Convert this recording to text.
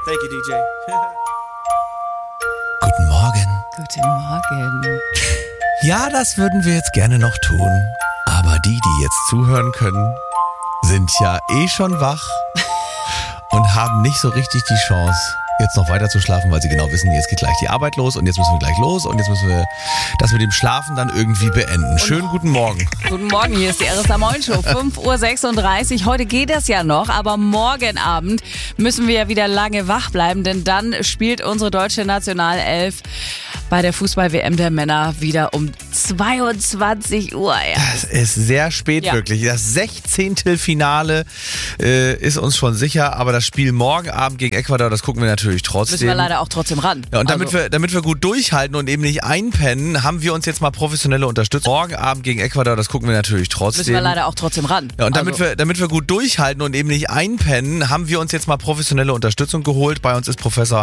Thank you, DJ. Guten Morgen. Guten Morgen. Ja, das würden wir jetzt gerne noch tun. Aber die jetzt zuhören können, sind ja schon wach und haben nicht so richtig die Chance, jetzt noch weiter zu schlafen, weil sie genau wissen, jetzt geht gleich die Arbeit los und jetzt müssen wir gleich los und jetzt müssen wir das mit dem Schlafen dann irgendwie beenden. Schönen guten Morgen. Guten Morgen, hier ist die RSA Moin Show, 5:36 Uhr. Heute geht es ja noch, aber morgen Abend müssen wir ja wieder lange wach bleiben, denn dann spielt unsere deutsche Nationalelf bei der Fußball-WM der Männer wieder um 22 Uhr. Ja. Das ist sehr spät, Ja. wirklich. Das 16. Finale ist uns schon sicher, aber das Spiel morgen Abend gegen Ecuador, das gucken wir natürlich trotzdem. Müssen wir leider auch trotzdem ran. Ja, und damit wir gut durchhalten und eben nicht einpennen, haben wir uns jetzt mal professionelle Unterstützung. Morgen Abend gegen Ecuador, das gucken wir natürlich trotzdem. Müssen wir leider auch trotzdem ran. Ja, und damit wir gut durchhalten und eben nicht einpennen, haben wir uns jetzt mal professionelle Unterstützung geholt. Bei uns ist Professor